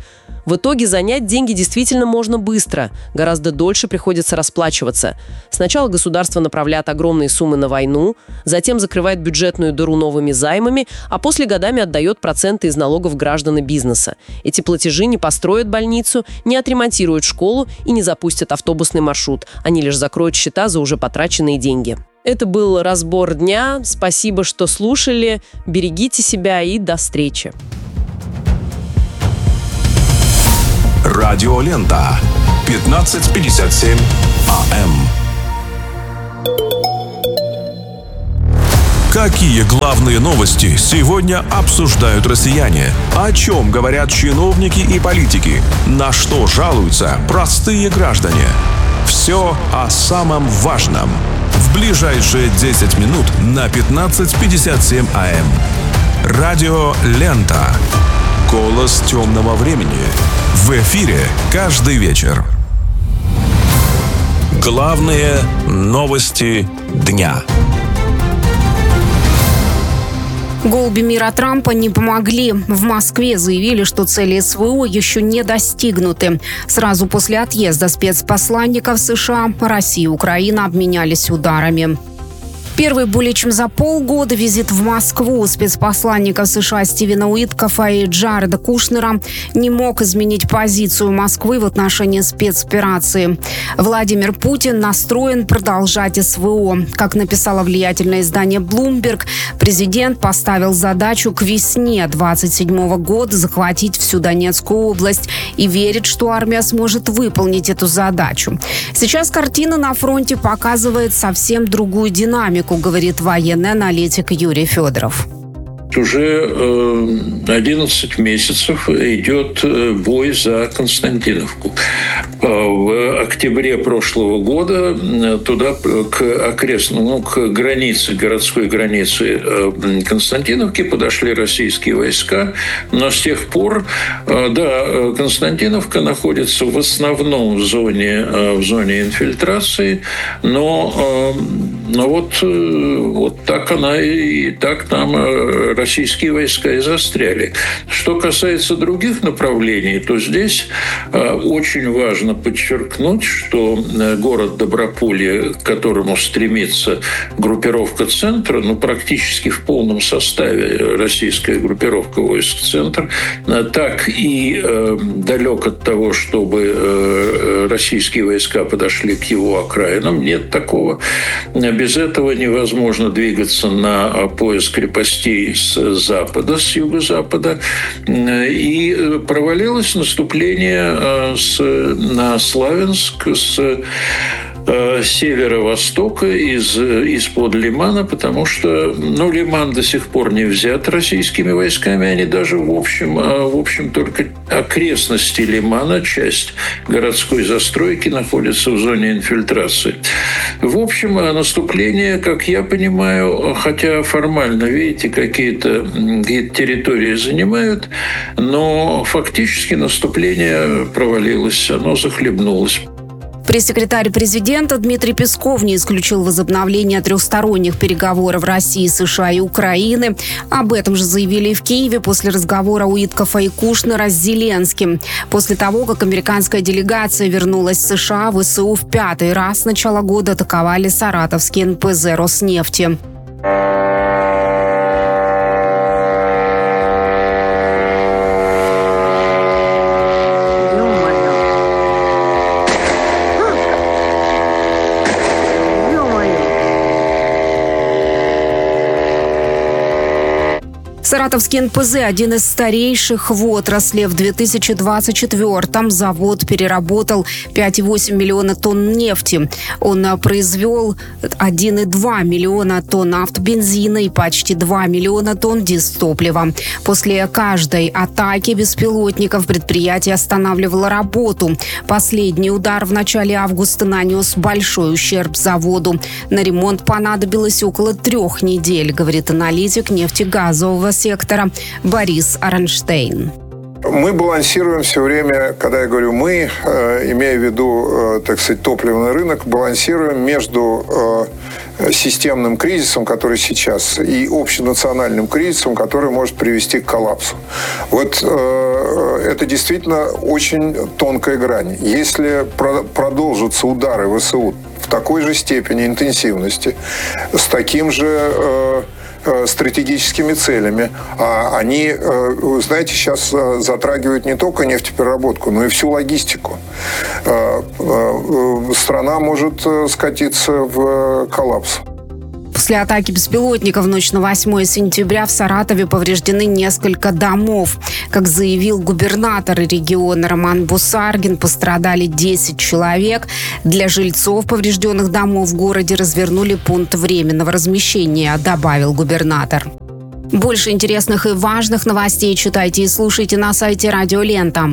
В итоге занять деньги действительно можно быстро, гораздо дольше приходится расплачиваться. Сначала государство направляет огромные суммы на войну, затем закрывает бюджетную дыру новыми займами, а после годами отдает проценты из налогов граждан и бизнеса. Эти платежи не построят больницу, не отремонтируют школу и не запустят автобусный маршрут. Они лишь закроют счета за уже потраченные деньги. Это был разбор дня. Спасибо, что слушали. Берегите себя и до встречи. Радиолента. 15:57 АМ. Какие главные новости сегодня обсуждают россияне? О чем говорят чиновники и политики? На что жалуются простые граждане? Все о самом важном. В ближайшие 10 минут на 15:57 АМ. Радио Лента. Голос темного времени. В эфире каждый вечер. Главные новости дня. Голуби мира Трампа не помогли. В Москве заявили, что цели СВО еще не достигнуты. Сразу после отъезда спецпосланников США Россия и Украина обменялись ударами. Первый более чем за полгода визит в Москву спецпосланников США Стивена Уиткофа и Джареда Кушнера не мог изменить позицию Москвы в отношении спецоперации. Владимир Путин настроен продолжать СВО. Как написало влиятельное издание Bloomberg, президент поставил задачу к весне 2027 года захватить всю Донецкую область и верит, что армия сможет выполнить эту задачу. Сейчас картина на фронте показывает совсем другую динамику, говорит военный аналитик Юрий Федоров. Уже 11 месяцев идет бой за Константиновку. В октябре прошлого года туда, к границе, городской границе Константиновки подошли российские войска. Но с тех пор, Константиновка находится в основном в зоне инфильтрации, но вот так она и так там российские войска и застряли. Что касается других направлений, то здесь очень важно подчеркнуть, что город Доброполье, к которому стремится группировка «Центр», практически в полном составе российская группировка войск «Центр», так и далек от того, чтобы российские войска подошли к его окраинам. Нет такого. Без этого невозможно двигаться на пояс крепостей с запада, с юго-запада. И провалилось наступление на Славянск с северо-востока, из-под Лимана, потому что Лиман до сих пор не взят российскими войсками. Они даже в общем только окрестности Лимана, часть городской застройки, находятся в зоне инфильтрации. В общем, наступление, как я понимаю, хотя формально, видите, какие-то территории занимают, но фактически наступление провалилось, оно захлебнулось. Пресс-секретарь президента Дмитрий Песков не исключил возобновление трехсторонних переговоров России, США и Украины. Об этом же заявили и в Киеве после разговора Уиткофа и Кушнера с Зеленским. После того, как американская делегация вернулась в США, ВСУ в 5-й раз с начала года атаковали саратовский НПЗ «Роснефти». Саратовский НПЗ – один из старейших в отрасли. В 2024-м завод переработал 5,8 миллиона тонн нефти. Он произвел 1,2 миллиона тонн автобензина и почти 2 миллиона тонн дизтоплива. После каждой атаки беспилотников предприятие останавливало работу. Последний удар в начале августа нанес большой ущерб заводу. На ремонт понадобилось около 3 недель, говорит аналитик нефтегазового сектора Борис Аронштейн. Мы балансируем все время, когда я говорю «мы», имея в виду, топливный рынок, балансируем между системным кризисом, который сейчас, и общенациональным кризисом, который может привести к коллапсу. Вот это действительно очень тонкая грань. Если продолжатся удары ВСУ в такой же степени интенсивности, с таким же стратегическими целями. А они, вы знаете, сейчас затрагивают не только нефтепереработку, но и всю логистику. Страна может скатиться в коллапс. После атаки беспилотников в ночь на 8 сентября в Саратове повреждены несколько домов. Как заявил губернатор региона Роман Бусаргин, пострадали 10 человек. Для жильцов поврежденных домов в городе развернули пункт временного размещения, добавил губернатор. Больше интересных и важных новостей читайте и слушайте на сайте Радио Лента.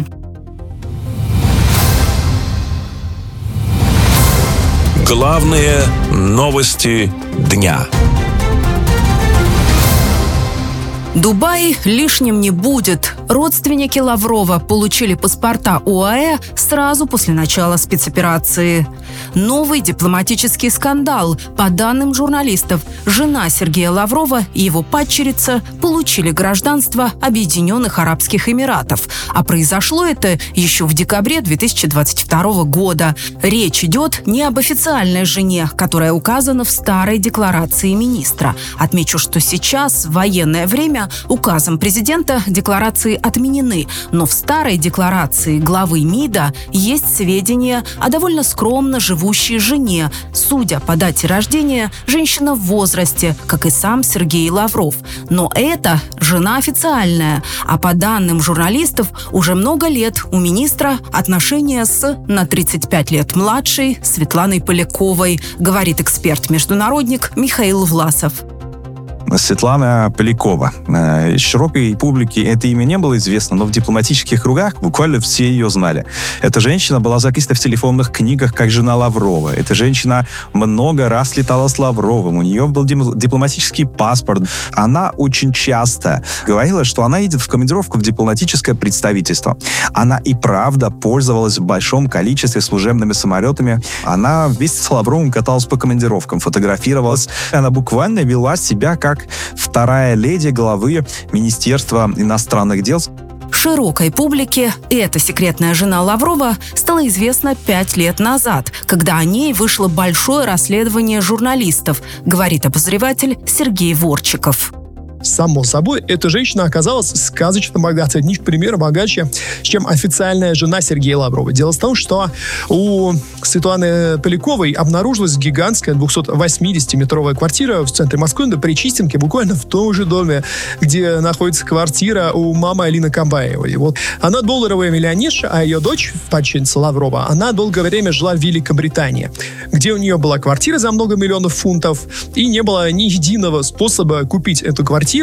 Главные новости дня. Дубай лишним не будет. Родственники Лаврова получили паспорта ОАЭ сразу после начала спецоперации. Новый дипломатический скандал. По данным журналистов, жена Сергея Лаврова и его падчерица получили гражданство Объединенных Арабских Эмиратов. А произошло это еще в декабре 2022 года. Речь идет не об официальной жене, которая указана в старой декларации министра. Отмечу, что сейчас, в военное время, указом президента декларации отменены, но в старой декларации главы МИДа есть сведения о довольно скромно живущей жене. Судя по дате рождения, женщина в возрасте, как и сам Сергей Лавров. Но это жена официальная, а по данным журналистов, уже много лет у министра отношения с на 35 лет младшей Светланой Поляковой, говорит эксперт-международник Михаил Власов. Светлана Полякова. Широкой публике это имя не было известно, но в дипломатических кругах буквально все ее знали. Эта женщина была записана в телефонных книгах как жена Лаврова. Эта женщина много раз летала с Лавровым. У нее был дипломатический паспорт. Она очень часто говорила, что она едет в командировку в дипломатическое представительство. Она и правда пользовалась в большом количестве служебными самолетами. Она вместе с Лавровым каталась по командировкам, фотографировалась. Она буквально вела себя как вторая леди главы Министерства иностранных дел. Широкой публике эта секретная жена Лаврова стала известна 5 лет назад, когда о ней вышло большое расследование журналистов, говорит обозреватель Сергей Ворчиков. Само собой, эта женщина оказалась сказочно богатой, ни в пример богаче, чем официальная жена Сергея Лаврова. Дело в том, что у Светланы Поляковой обнаружилась гигантская 280-метровая квартира в центре Москвы на Причистенке, буквально в том же доме, где находится квартира у мамы Алины Камбаевой. И вот она долларовая миллионерша, а ее дочь, падчерица Лаврова, она долгое время жила в Великобритании, где у нее была квартира за много миллионов фунтов, и не было ни единого способа купить эту квартиру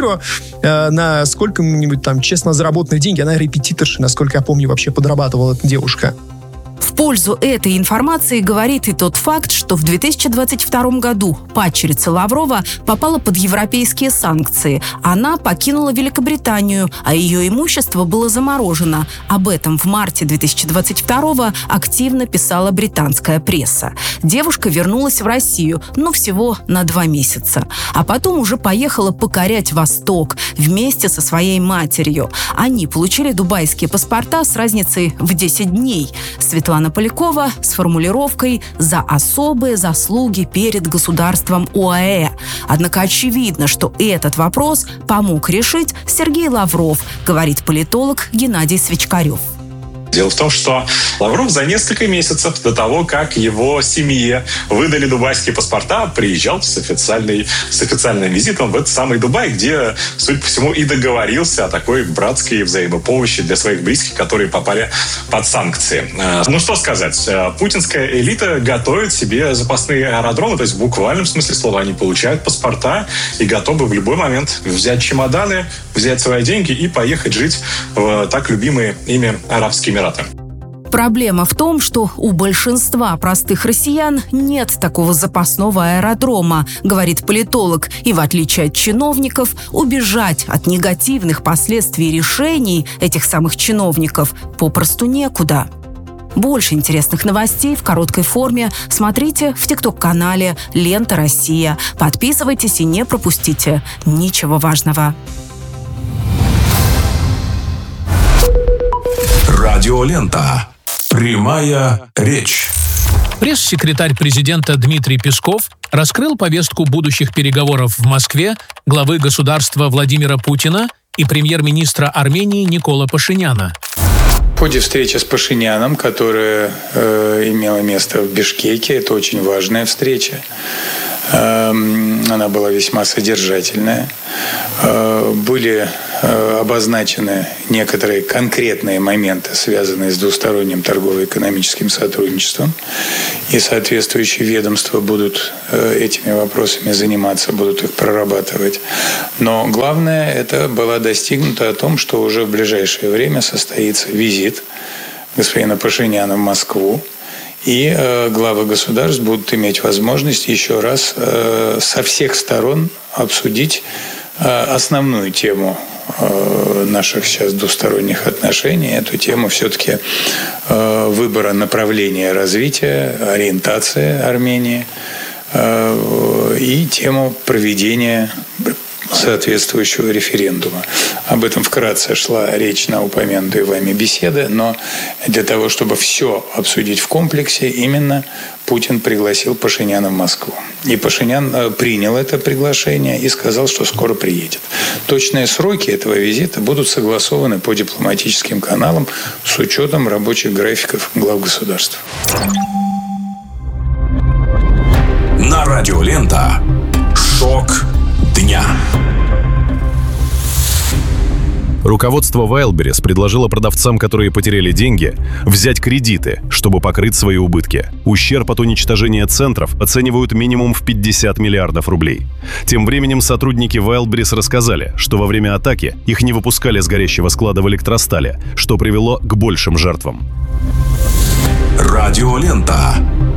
на сколько-нибудь там честно заработанные деньги. Она репетиторша, насколько я помню, вообще подрабатывала эта девушка. В пользу этой информации говорит и тот факт, что в 2022 году падчерица Лаврова попала под европейские санкции. Она покинула Великобританию, а ее имущество было заморожено. Об этом в марте 2022 активно писала британская пресса. Девушка вернулась в Россию, но всего на 2 месяца. А потом уже поехала покорять Восток вместе со своей матерью. Они получили дубайские паспорта с разницей в 10 дней. Светлана Полякова с формулировкой «за особые заслуги перед государством ОАЭ». Однако очевидно, что этот вопрос помог решить Сергей Лавров, говорит политолог Геннадий Свечкарев. Дело в том, что Лавров за несколько месяцев до того, как его семье выдали дубайские паспорта, приезжал с официальным визитом в этот самый Дубай, где, судя по всему, и договорился о такой братской взаимопомощи для своих близких, которые попали под санкции. Ну что сказать, путинская элита готовит себе запасные аэродромы, то есть в буквальном смысле слова они получают паспорта и готовы в любой момент взять чемоданы, взять свои деньги и поехать жить в так любимые ими Арабские Эмираты. Проблема в том, что у большинства простых россиян нет такого запасного аэродрома, говорит политолог, и в отличие от чиновников, убежать от негативных последствий решений этих самых чиновников попросту некуда. Больше интересных новостей в короткой форме смотрите в ТикТок-канале «Лента Россия». Подписывайтесь и не пропустите ничего важного. Радиолента. Прямая речь. Пресс-секретарь президента Дмитрий Песков раскрыл повестку будущих переговоров в Москве главы государства Владимира Путина и премьер-министра Армении Никола Пашиняна. В ходе встречи с Пашиняном, которая имела место в Бишкеке, это очень важная встреча, она была весьма содержательная, были обозначены некоторые конкретные моменты, связанные с двусторонним торгово-экономическим сотрудничеством, и соответствующие ведомства будут этими вопросами заниматься, будут их прорабатывать. Но главное, это было достигнуто о том, что уже в ближайшее время состоится визит господина Пашиняна в Москву, и главы государств будут иметь возможность еще раз со всех сторон обсудить основную тему наших сейчас двусторонних отношений, эту тему все-таки выбора направления развития, ориентации Армении и тему проведения соответствующего референдума. Об этом вкратце шла речь на упомянутой вами беседе, но для того, чтобы все обсудить в комплексе, именно Путин пригласил Пашиняна в Москву. И Пашинян принял это приглашение и сказал, что скоро приедет. Точные сроки этого визита будут согласованы по дипломатическим каналам с учетом рабочих графиков глав государств. На Радиолента. Шок дня. Руководство Wildberries предложило продавцам, которые потеряли деньги, взять кредиты, чтобы покрыть свои убытки. Ущерб от уничтожения центров оценивают минимум в 50 миллиардов рублей. Тем временем сотрудники Wildberries рассказали, что во время атаки их не выпускали с горящего склада в Электростале, что привело к большим жертвам. Радиолента.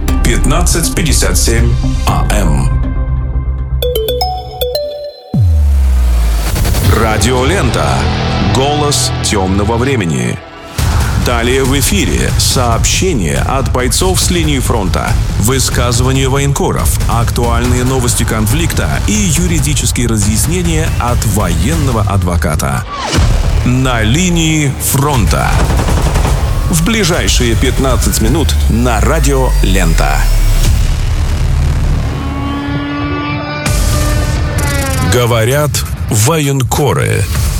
15:57 АМ. Радиолента. Голос темного времени. Далее в эфире сообщения от бойцов с линии фронта, высказывания военкоров, актуальные новости конфликта и юридические разъяснения от военного адвоката. На линии фронта. В ближайшие 15 минут на Радиолента. Говорят военкоры.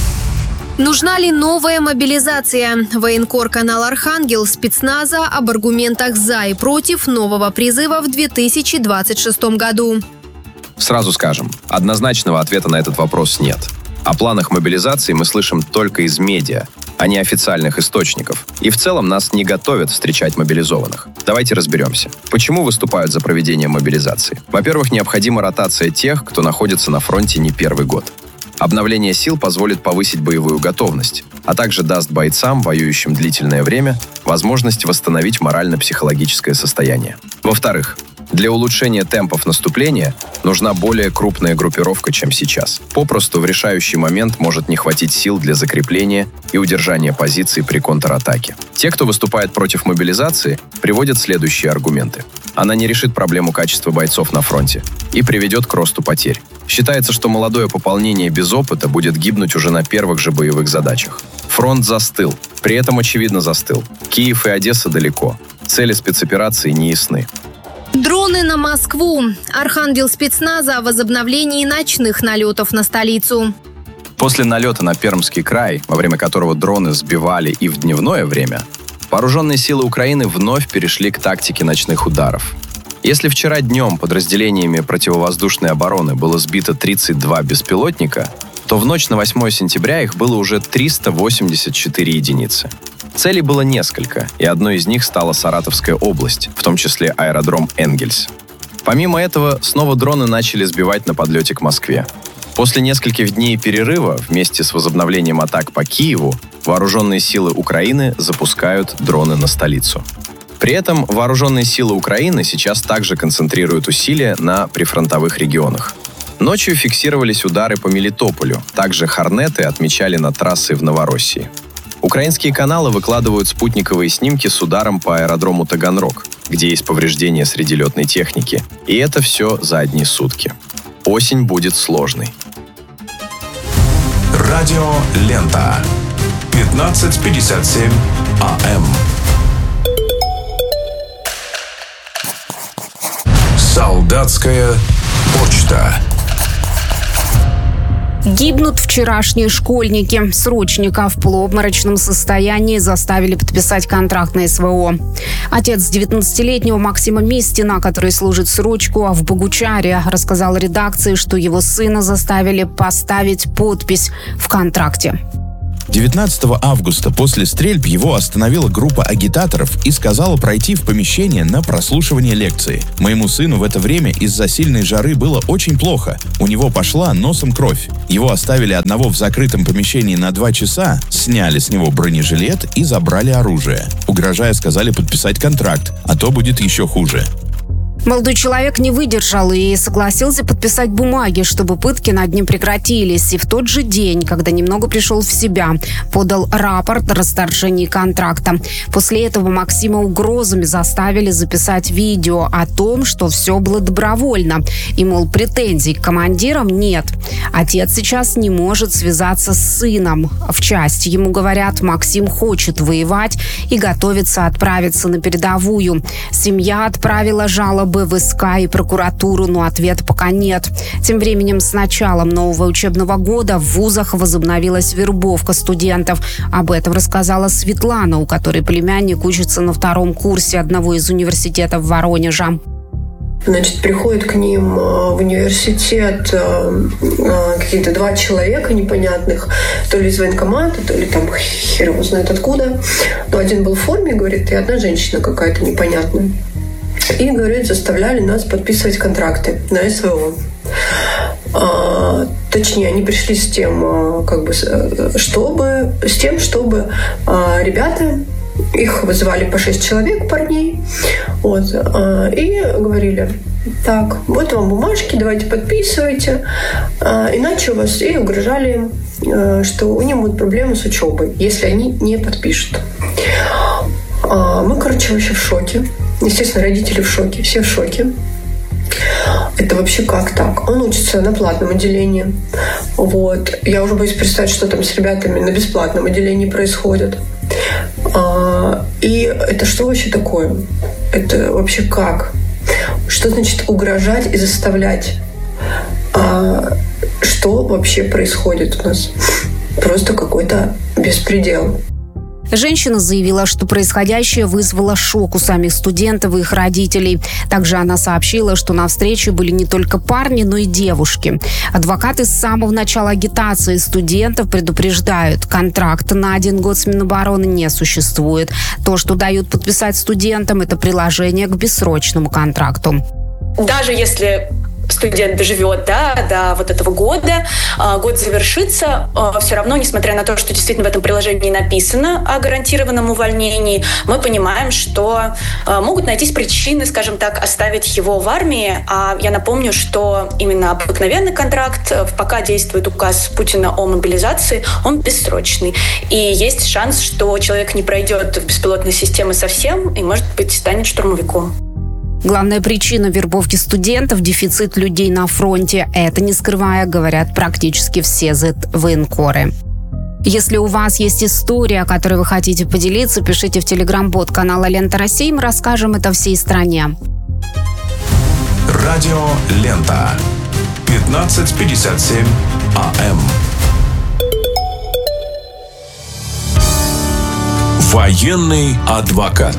Нужна ли новая мобилизация? Военкор-канал «Архангел» спецназа об аргументах «за» и «против» нового призыва в 2026 году. Сразу скажем, однозначного ответа на этот вопрос нет. О планах мобилизации мы слышим только из медиа, а не официальных источников. И в целом нас не готовят встречать мобилизованных. Давайте разберемся. Почему выступают за проведение мобилизации? Во-первых, необходима ротация тех, кто находится на фронте не первый год. Обновление сил позволит повысить боевую готовность, а также даст бойцам, воюющим длительное время, возможность восстановить морально-психологическое состояние. Во-вторых, для улучшения темпов наступления нужна более крупная группировка, чем сейчас. Попросту в решающий момент может не хватить сил для закрепления и удержания позиций при контратаке. Те, кто выступает против мобилизации, приводят следующие аргументы. Она не решит проблему качества бойцов на фронте и приведет к росту потерь. Считается, что молодое пополнение без опыта будет гибнуть уже на первых же боевых задачах. Фронт застыл, при этом очевидно застыл. Киев и Одесса далеко. Цели спецоперации не ясны. Дроны на Москву. Архангел спецназа о возобновлении ночных налетов на столицу. После налета на Пермский край, во время которого дроны сбивали и в дневное время, вооруженные силы Украины вновь перешли к тактике ночных ударов. Если вчера днем подразделениями противовоздушной обороны было сбито 32 беспилотника, то в ночь на 8 сентября их было уже 384 единицы. Целей было несколько, и одной из них стала Саратовская область, в том числе аэродром Энгельс. Помимо этого, снова дроны начали сбивать на подлете к Москве. После нескольких дней перерыва, вместе с возобновлением атак по Киеву, вооруженные силы Украины запускают дроны на столицу. При этом вооруженные силы Украины сейчас также концентрируют усилия на прифронтовых регионах. Ночью фиксировались удары по Мелитополю, также «Хорнеты» отмечали над трассой в Новороссии. Украинские каналы выкладывают спутниковые снимки с ударом по аэродрому Таганрог, где есть повреждения среди летной техники. И это все за одни сутки. Осень будет сложной. Радио «Лента». 15:57 АМ. Солдатская почта. Гибнут вчерашние школьники. Срочника в полуобморочном состоянии заставили подписать контракт на СВО. Отец 19-летнего Максима Местина, который служит срочку в Богучаре, рассказал редакции, что его сына заставили поставить подпись в контракте. 19 августа после стрельб его остановила группа агитаторов и сказала пройти в помещение на прослушивание лекции. Моему сыну в это время из-за сильной жары было очень плохо. У него пошла носом кровь. Его оставили одного в закрытом помещении на 2 часа, сняли с него бронежилет и забрали оружие. Угрожая, сказали подписать контракт, а то будет еще хуже. Молодой человек не выдержал и согласился подписать бумаги, чтобы пытки над ним прекратились. И в тот же день, когда немного пришел в себя, подал рапорт о расторжении контракта. После этого Максима угрозами заставили записать видео о том, что все было добровольно. И, мол, претензий к командирам нет. Отец сейчас не может связаться с сыном. В части ему говорят, Максим хочет воевать и готовится отправиться на передовую. Семья отправила жалобы в СК и прокуратуру, но ответа пока нет. Тем временем с началом нового учебного года в вузах возобновилась вербовка студентов. Об этом рассказала Светлана, у которой племянник учится на 2-м курсе одного из университетов Воронежа. Значит, приходят к ним в университет какие-то 2 человека непонятных, то ли из военкомата, то ли там хер его знает откуда. Но один был в форме, говорит, и одна женщина какая-то непонятная. И, говорит, заставляли нас подписывать контракты на СВО. Точнее, они пришли с тем, чтобы ребята, их вызывали по 6 человек, парней, и говорили: так, вот вам бумажки, давайте подписывайте, иначе у вас, и угрожали им, что у них будут проблемы с учебой, если они не подпишут. Мы, вообще в шоке. Естественно, родители в шоке, все в шоке. Это вообще как так? Он учится на платном отделении. Я уже боюсь представить, что там с ребятами на бесплатном отделении происходит. И это что вообще такое? Это вообще как? Что значит угрожать и заставлять? Что вообще происходит у нас? Просто какой-то беспредел. Женщина заявила, что происходящее вызвало шок у самих студентов и их родителей. Также она сообщила, что на встрече были не только парни, но и девушки. Адвокаты с самого начала агитации студентов предупреждают, контракта на 1 год с Минобороны не существует. То, что дают подписать студентам, это приложение к бессрочному контракту. Даже если студент доживет до вот этого года, год завершится, все равно, несмотря на то, что действительно в этом приложении написано о гарантированном увольнении, мы понимаем, что могут найтись причины, скажем так, оставить его в армии. А я напомню, что именно обыкновенный контракт, пока действует указ Путина о мобилизации, он бессрочный. И есть шанс, что человек не пройдет в беспилотные системы совсем и, может быть, станет штурмовиком. Главная причина вербовки студентов – дефицит людей на фронте. Это, не скрывая, говорят практически все военкоры. Если у вас есть история, о которой вы хотите поделиться, пишите в телеграм-бот канала «Лента России». Мы расскажем это всей стране. Радио «Лента». 15:57 АМ. Военный адвокат.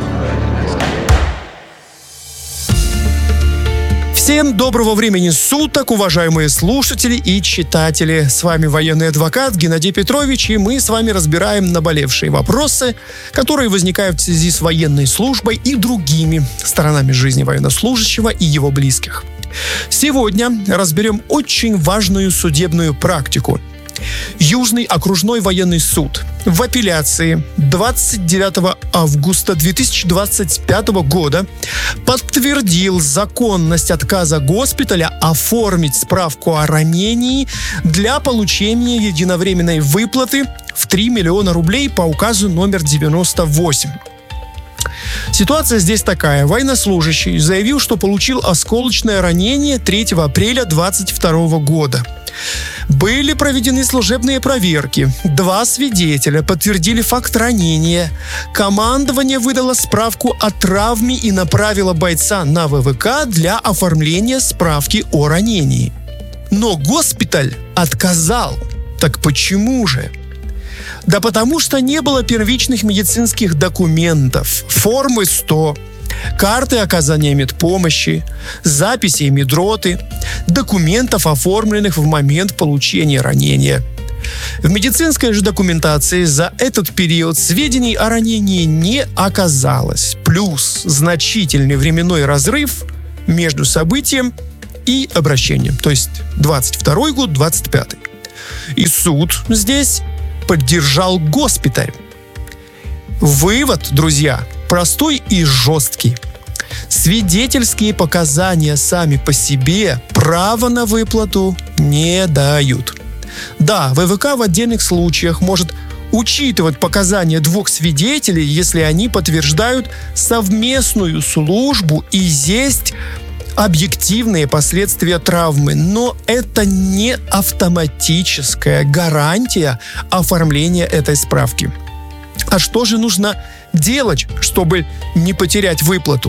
Всем доброго времени суток, уважаемые слушатели и читатели. С вами военный адвокат Геннадий Петрович, и мы с вами разбираем наболевшие вопросы, которые возникают в связи с военной службой и другими сторонами жизни военнослужащего и его близких. Сегодня разберем очень важную судебную практику. Южный окружной военный суд в апелляции 29 августа 2025 года подтвердил законность отказа госпиталя оформить справку о ранении для получения единовременной выплаты в 3 миллиона рублей по указу номер 98. Ситуация здесь такая. Военнослужащий заявил, что получил осколочное ранение 3 апреля 2022 года. Были проведены служебные проверки. 2 свидетеля подтвердили факт ранения. Командование выдало справку о травме и направило бойца на ВВК для оформления справки о ранении. Но госпиталь отказал. Так почему же? Да потому что не было первичных медицинских документов, формы 100, карты оказания медпомощи, записей медроты, документов, оформленных в момент получения ранения. В медицинской же документации за этот период сведений о ранении не оказалось. Плюс значительный временной разрыв между событием и обращением. То есть 22 год, 25. И суд здесь поддержал госпиталь. Вывод, друзья, простой и жесткий. Свидетельские показания сами по себе права на выплату не дают. Да, ВВК в отдельных случаях может учитывать показания 2 свидетелей, если они подтверждают совместную службу и есть объективные последствия травмы, но это не автоматическая гарантия оформления этой справки. А что же нужно делать, чтобы не потерять выплату?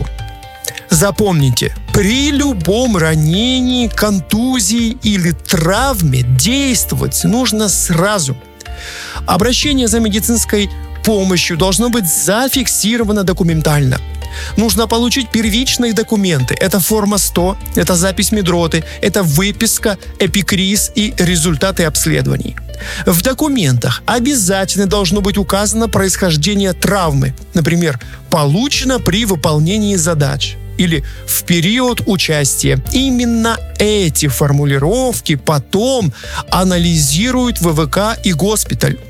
Запомните, при любом ранении, контузии или травме действовать нужно сразу. Обращение за медицинской помощью должно быть зафиксировано документально. Нужно получить первичные документы. Это форма 100, это запись медроты, это выписка, эпикриз и результаты обследований. В документах обязательно должно быть указано происхождение травмы. Например, получено при выполнении задач или в период участия. Именно эти формулировки потом анализируют ВВК и госпиталь.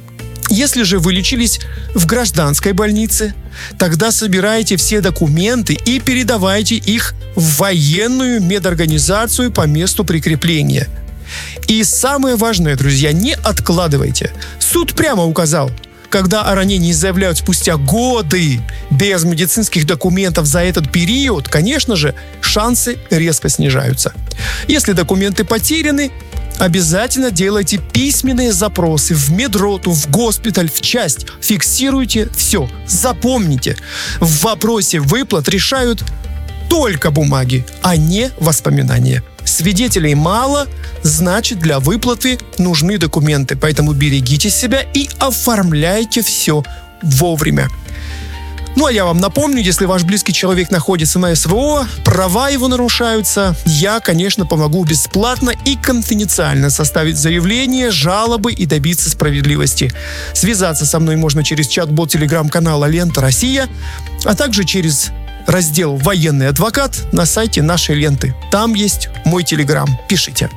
Если же вы лечились в гражданской больнице, тогда собирайте все документы и передавайте их в военную медорганизацию по месту прикрепления. И самое важное, друзья, не откладывайте. Суд прямо указал, когда о ранении заявляют спустя годы без медицинских документов за этот период, конечно же, шансы резко снижаются. Если документы потеряны, обязательно делайте письменные запросы в медроту, в госпиталь, в часть. Фиксируйте все. Запомните, в вопросе выплат решают только бумаги, а не воспоминания. Свидетелей мало, значит, для выплаты нужны документы. Поэтому берегите себя и оформляйте все вовремя. Ну, а я вам напомню, если ваш близкий человек находится на СВО, права его нарушаются, я, конечно, помогу бесплатно и конфиденциально составить заявление, жалобы и добиться справедливости. Связаться со мной можно через чат-бот телеграм-канала «Лента Россия», а также через раздел «Военный адвокат» на сайте нашей ленты. Там есть мой телеграм. Пишите.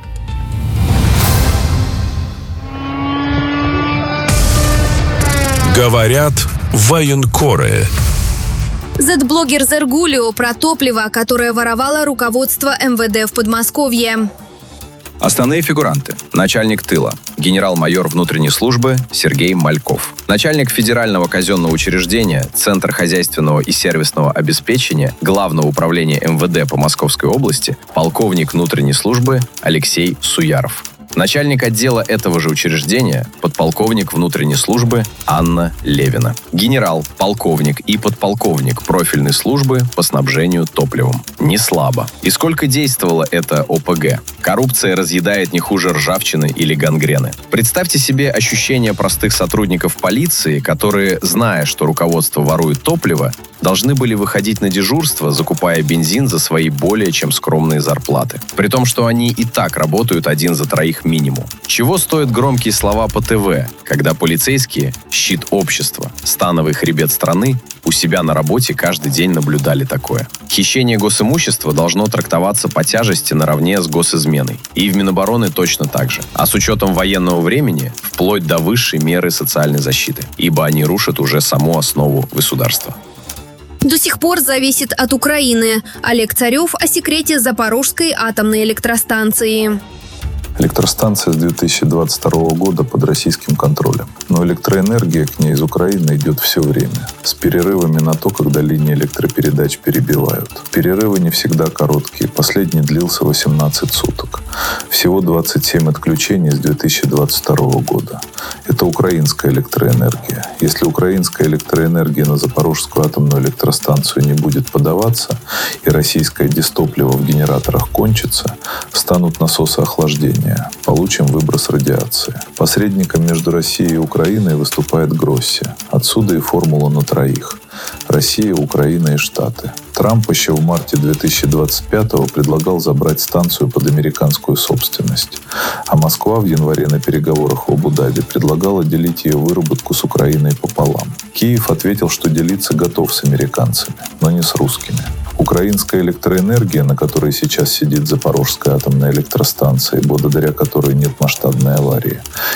Говорят военкоры. Зет-блогер Зергулио про топливо, которое воровало руководство МВД в Подмосковье. Основные фигуранты. Начальник тыла. Генерал-майор внутренней службы Сергей Мальков. Начальник федерального казенного учреждения, Центр хозяйственного и сервисного обеспечения Главного управления МВД по Московской области, полковник внутренней службы Алексей Суяров. Начальник отдела этого же учреждения, подполковник внутренней службы Анна Левина. Генерал, полковник и подполковник профильной службы по снабжению топливом. Не слабо. И сколько действовала эта ОПГ? Коррупция разъедает не хуже ржавчины или гангрены. Представьте себе ощущение простых сотрудников полиции, которые, зная, что руководство ворует топливо, должны были выходить на дежурство, закупая бензин за свои более чем скромные зарплаты. При том, что они и так работают 1 за 3 минимум. Чего стоят громкие слова по ТВ, когда полицейские, щит общества, становый хребет страны, у себя на работе каждый день наблюдали такое. Хищение госимущества должно трактоваться по тяжести наравне с госизменой. И в Минобороны точно так же. А с учетом военного времени, вплоть до высшей меры социальной защиты. Ибо они рушат уже саму основу государства. До сих пор зависит от Украины. Олег Царев о секрете Запорожской атомной электростанции. Электростанция с 2022 года под российским контролем. Но электроэнергия к ней из Украины идет все время, с перерывами на то, когда линии электропередач перебивают. Перерывы не всегда короткие, последний длился 18 суток. Всего 27 отключений с 2022 года. Это украинская электроэнергия. Если украинская электроэнергия на Запорожскую атомную электростанцию не будет подаваться, и российское дистопливо в генераторах кончится, станут насосы охлаждения. Получим выброс радиации. Посредником между Россией и Украиной выступает Гросси. Отсюда и формула на троих. Россия, Украина и Штаты. Трамп еще в марте 2025-го предлагал забрать станцию под американскую собственность. А Москва в январе на переговорах в Абу-Даби предлагала делить ее выработку с Украиной пополам. Киев ответил, что делиться готов с американцами, но не с русскими. Украинская электроэнергия, на которой сейчас сидит Запорожская атомная электростанция, благодаря которой нет масштабной аварии,